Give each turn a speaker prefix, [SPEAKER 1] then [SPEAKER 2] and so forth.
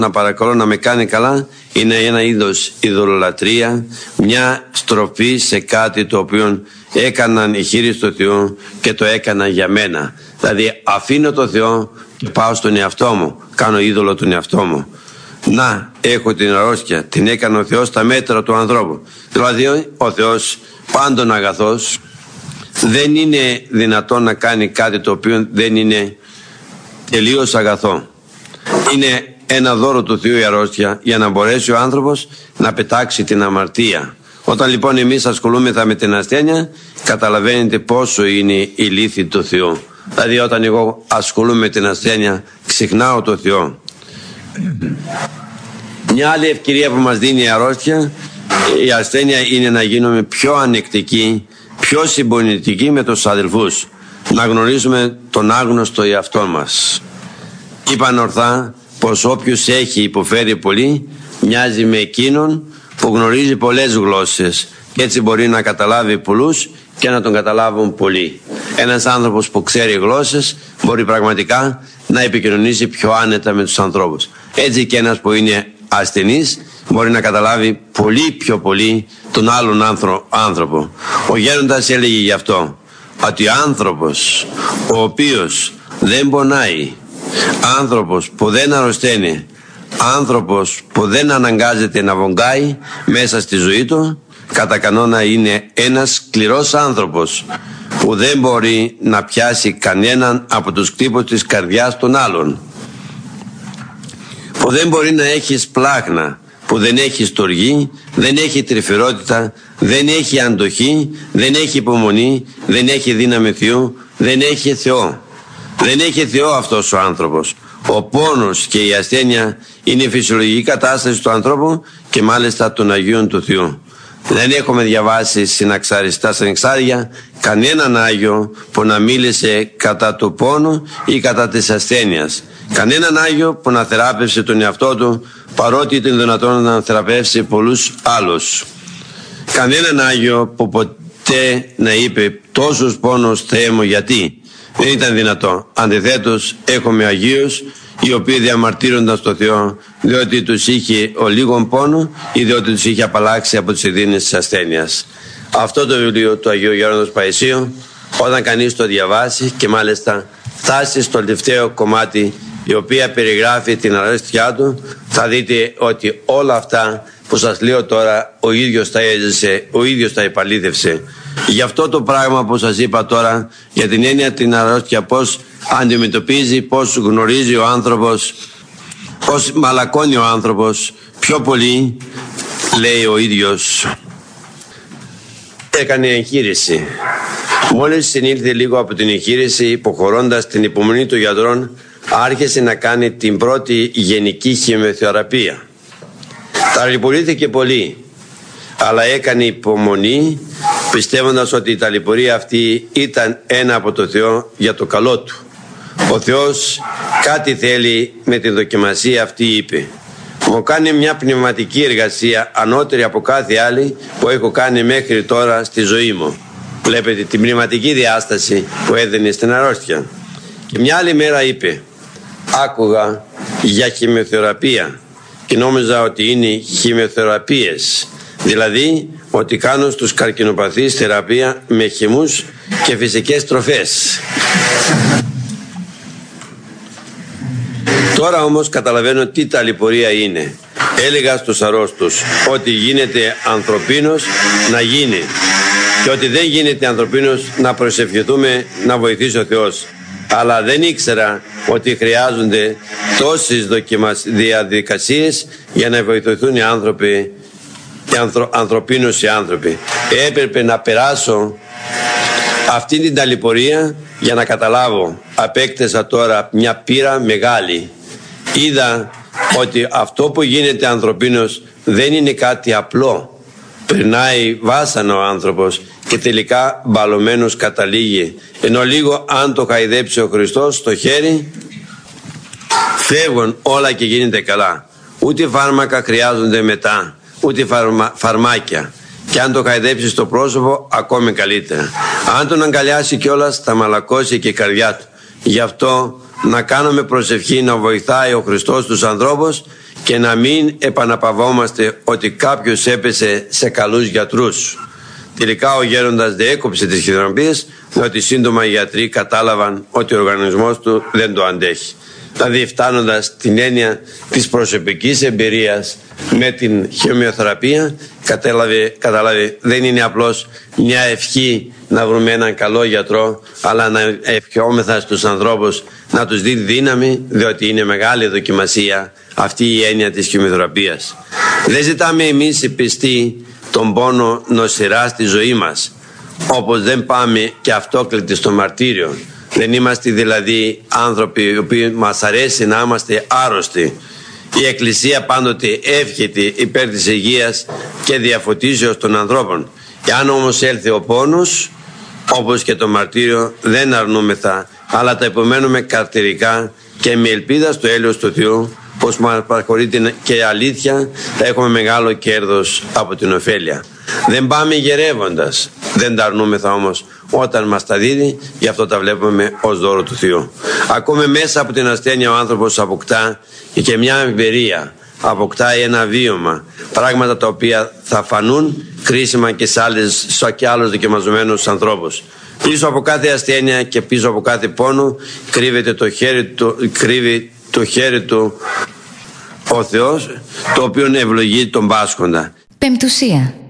[SPEAKER 1] να παρακαλώ να με κάνει καλά, είναι ένα είδος ειδωλολατρία, μια στροφή σε κάτι το οποίο έκαναν οι χείροι στο Θεό και το έκαναν για μένα. Δηλαδή αφήνω το Θεό και πάω στον εαυτό μου, κάνω είδωλο τον εαυτό μου. Να, έχω την αρρώστια, την έκανε ο Θεός στα μέτρα του ανθρώπου. Δηλαδή ο Θεός πάντων αγαθός, δεν είναι δυνατόν να κάνει κάτι το οποίο δεν είναι τελείως αγαθό. Είναι ένα δώρο του Θεού η αρρώστια για να μπορέσει ο άνθρωπος να πετάξει την αμαρτία. Όταν λοιπόν εμείς ασχολούμεθα με την ασθένεια, καταλαβαίνετε πόσο είναι η λύθη του Θεού. Δηλαδή όταν εγώ ασχολούμαι με την ασθένεια, ξεχνάω το Θεό. Μια άλλη ευκαιρία που μας δίνει η αρρώστια, η ασθένεια, είναι να γίνουμε πιο ανεκτικοί, πιο συμπονητικοί με τους αδελφούς, να γνωρίζουμε τον άγνωστο εαυτό μας. Είπαν ορθά πως όποιος έχει υποφέρει πολύ μοιάζει με εκείνον που γνωρίζει πολλές γλώσσες και έτσι μπορεί να καταλάβει πολλούς και να τον καταλάβουν πολλοί. Ένας άνθρωπος που ξέρει γλώσσες μπορεί πραγματικά να επικοινωνήσει πιο άνετα με τους ανθρώπους. Έτσι και ένας που είναι ασθενής μπορεί να καταλάβει πολύ πιο πολύ τον άλλον άνθρωπο. Ο γέροντας έλεγε γι' αυτό ότι άνθρωπος ο οποίος δεν πονάει, άνθρωπος που δεν αρρωσταίνει, άνθρωπος που δεν αναγκάζεται να βογκάει μέσα στη ζωή του, κατά κανόνα είναι ένας σκληρός άνθρωπος που δεν μπορεί να πιάσει κανέναν από τους κτύπους της καρδιάς των άλλων, που δεν μπορεί να έχει σπλάχνα, που δεν έχει στοργή, δεν έχει τρυφερότητα, δεν έχει αντοχή, δεν έχει υπομονή, δεν έχει δύναμη Θεού, δεν έχει Θεό. Δεν έχει Θεό αυτός ο άνθρωπος. Ο πόνος και η ασθένεια είναι η φυσιολογική κατάσταση του ανθρώπου και μάλιστα των Αγίων του Θεού. Δεν έχουμε διαβάσει στα συνεξάρια κανέναν Άγιο που να μίλησε κατά του πόνου ή κατά της ασθένειας. Κανέναν Άγιο που να θεράπευσε τον εαυτό του παρότι ήταν δυνατόν να θεραπεύσει πολλούς άλλους. Κανέναν Άγιο που ποτέ να είπε τόσους πόνους Θεέ μου γιατί. Δεν ήταν δυνατό. Αντιθέτως έχουμε Αγίους οι οποίοι διαμαρτύρονταν στο Θεό διότι τους είχε ο λίγον πόνο ή διότι τους είχε απαλλάξει από τις ειρήνες της ασθένειας. Αυτό το βιβλίο του Αγίου Γέροντος Παϊσίου, όταν κανείς το διαβάσει και μάλιστα φτάσει στο τελευταίο κομμάτι η οποία περιγράφει την αρρώστια του, θα δείτε ότι όλα αυτά που σας λέω τώρα ο ίδιος τα έζησε, ο ίδιος τα επαλήθευσε. Γι' αυτό το πράγμα που σας είπα τώρα για την έννοια την αρρώστια, πώς αντιμετωπίζει, πώς γνωρίζει ο άνθρωπος, πώς μαλακώνει ο άνθρωπος, πιο πολύ λέει ο ίδιος. Έκανε εγχείρηση. Μόλις συνήλθε λίγο από την εγχείρηση, υποχωρώντας την υπομονή των γιατρών, άρχισε να κάνει την πρώτη γενική χημειοθεραπεία. Ταλαιπωρήθηκε πολύ, αλλά έκανε υπομονή, πιστεύοντας ότι η ταλαιπωρία αυτή ήταν ένα από το Θεό για το καλό του. Ο Θεός κάτι θέλει με τη δοκιμασία αυτή, είπε. Μου κάνει μια πνευματική εργασία ανώτερη από κάθε άλλη που έχω κάνει μέχρι τώρα στη ζωή μου. Βλέπετε την πνευματική διάσταση που έδαινε στην αρρώστια. Και μια άλλη μέρα είπε, άκουγα για χημειοθεραπεία και νόμιζα ότι είναι χημειοθεραπείες, δηλαδή ότι κάνουν στους καρκινοπαθείς θεραπεία με χυμούς και φυσικές τροφές. Τώρα όμως καταλαβαίνω τι ταλαιπωρία είναι. Έλεγα στους αρρώστους ότι γίνεται ανθρωπίνος να γίνει και ότι δεν γίνεται ανθρωπίνος να προσευχηθούμε να βοηθήσει ο Θεός. Αλλά δεν ήξερα ότι χρειάζονται τόσες διαδικασίες για να βοηθηθούν οι άνθρωποι, ανθρωπίνως οι άνθρωποι. Έπρεπε να περάσω αυτή την ταλαιπωρία για να καταλάβω. Απέκτησα τώρα μια πείρα μεγάλη. Είδα ότι αυτό που γίνεται ανθρωπίνος δεν είναι κάτι απλό. Περνάει βάσανο ο άνθρωπος και τελικά μπαλωμένος καταλήγει. Ενώ λίγο αν το χαϊδέψει ο Χριστός στο χέρι, φεύγουν όλα και γίνεται καλά. Ούτε φάρμακα χρειάζονται μετά, ούτε φαρμάκια. Και αν το χαϊδέψει στο πρόσωπο, ακόμη καλύτερα. Αν τον αγκαλιάσει κιόλας, θα μαλακώσει και η καρδιά του. Γι' αυτό να κάνουμε προσευχή να βοηθάει ο Χριστός τους ανθρώπους και να μην επαναπαυόμαστε ότι κάποιος έπεσε σε καλούς γιατρούς. Τελικά ο γέροντας διέκοψε τις χειρονομίες, διότι σύντομα οι γιατροί κατάλαβαν ότι ο οργανισμός του δεν το αντέχει. Δηλαδή, φτάνοντας την έννοια της προσωπικής εμπειρίας με την χημειοθεραπεία, κατάλαβε δεν είναι απλώς μια ευχή να βρούμε έναν καλό γιατρό, αλλά να ευχόμεθα στους ανθρώπους να τους δει δύναμη, διότι είναι μεγάλη δοκιμασία αυτή η έννοια της χημειοθεραπείας. Δεν ζητάμε εμείς οι πιστοί τον πόνο νοσηρά στη ζωή μας, όπως δεν πάμε και αυτόκλητοι στο μαρτύριο. Δεν είμαστε δηλαδή άνθρωποι οι οποίοι μας αρέσει να είμαστε άρρωστοι. Η Εκκλησία πάντοτε εύχεται υπέρ της υγείας και διαφωτίσεως των ανθρώπων. Εάν όμως έλθει ο πόνος, όπως και το μαρτύριο, δεν αρνούμεθα, αλλά τα υπομένουμε καρτερικά και με ελπίδα στο έλεος του Θεού, πως μας παραχωρείται και αλήθεια, θα έχουμε μεγάλο κέρδος από την ωφέλεια. Δεν πάμε γερεύοντας, δεν τα αρνούμεθα όμως όταν μας τα δίδει, γι' αυτό τα βλέπουμε ως δώρο του Θεού. Ακόμη μέσα από την ασθένεια ο άνθρωπος αποκτά και μια εμπειρία, αποκτάει ένα βίωμα, πράγματα τα οποία θα φανούν κρίσιμα και σε άλλους δοκιμαζομένους ανθρώπους. Πίσω από κάθε ασθένεια και πίσω από κάθε πόνο κρύβει το χέρι του ο Θεός, το οποίο ευλογεί τον πάσχοντα.
[SPEAKER 2] Πεμπτουσία.